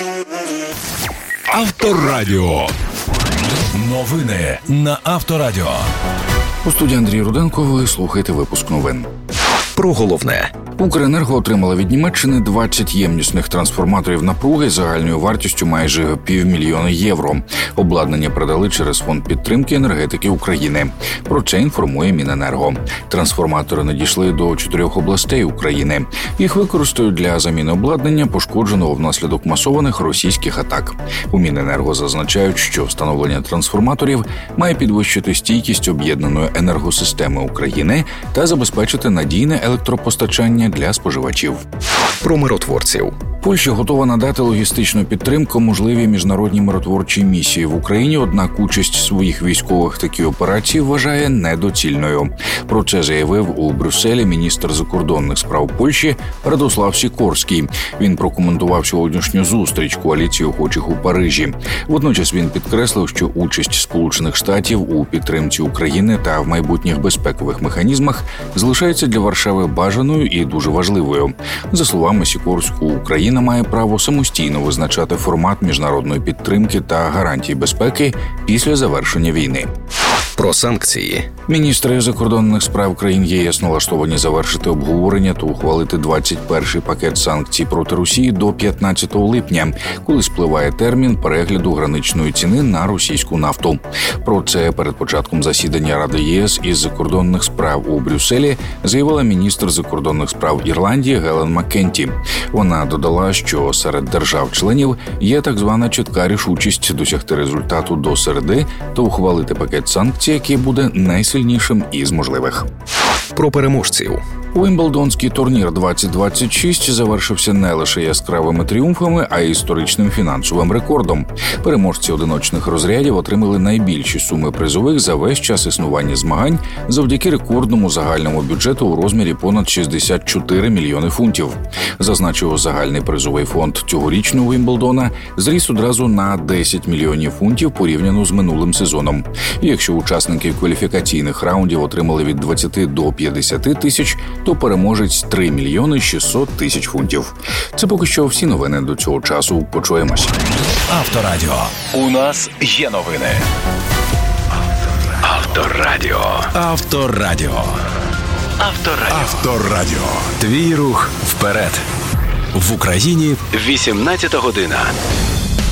Авторадіо. Новини на Авторадіо. У студії Андрій Руденко, ви слухаєте випуск новин. Про головне. Укренерго отримала від Німеччини 20 ємнісних трансформаторів напруги загальною вартістю майже 500 000 євро. Обладнання передали через Фонд підтримки енергетики України. Про це інформує Міненерго. Трансформатори надійшли до 4 областей України. Їх використають для заміни обладнання, пошкодженого внаслідок масованих російських атак. У Міненерго зазначають, що встановлення трансформаторів має підвищити стійкість об'єднаної енергосистеми України та забезпечити надійне електропостачання для споживачів. Про миротворців. Польща готова надати логістичну підтримку можливій міжнародній миротворчій місії в Україні, однак участь своїх військових в такій операції вважає недоцільною. Про це заявив у Брюсселі міністр закордонних справ Польщі Радослав Сікорський. Він прокоментував сьогоднішню зустріч коаліції охочих у Парижі. Водночас він підкреслив, що участь Сполучених Штатів у підтримці України та в майбутніх безпекових механізмах залишається для Варшави бажаною і дуже важливою. За словами Сікорського, Україна має право самостійно визначати формат міжнародної підтримки та гарантій безпеки після завершення війни. Про санкції. Міністри закордонних справ країн ЄС налаштовані завершити обговорення та ухвалити 21-й пакет санкцій проти Росії до 15 липня, коли спливає термін перегляду граничної ціни на російську нафту. Про це перед початком засідання Ради ЄС із закордонних справ у Брюсселі заявила міністр закордонних справ Ірландії Гелен Маккенті. Вона додала, що серед держав-членів є так звана чітка рішучість досягти результату до середи та ухвалити пакет санкцій, який буде найсильнішим із можливих. Про переможців. Уімблдонський турнір 2026 завершився не лише яскравими тріумфами, а й історичним фінансовим рекордом. Переможці одиночних розрядів отримали найбільші суми призових за весь час існування змагань завдяки рекордному загальному бюджету у розмірі понад 64 мільйони фунтів. Зазначив, загальний призовий фонд цьогорічного Уімблдона зріс одразу на 10 мільйонів фунтів порівняно з минулим сезоном. І якщо учасники кваліфікаційних раундів отримали від 20 до 50 тисяч, то переможець 3 мільйони 600 тисяч фунтів. Це поки що всі новини до цього часу. Почуємося. Авторадіо. У нас є новини. Авторадіо. Авторадіо. Авторадіо. Авторадіо. Твій рух вперед. В Україні 18 година.